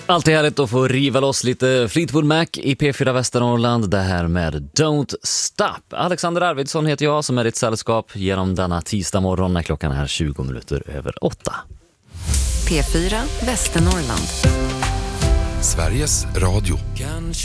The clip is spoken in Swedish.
Alltid härligt att få riva loss lite Fleetwood Mac i P4 Västernorrland. Det här med Don't Stop. Alexander Arvidsson heter jag som är ditt sällskap genom denna tisdag morgon när klockan är 20 minuter över 8. P4 Västernorrland. Sveriges Radio.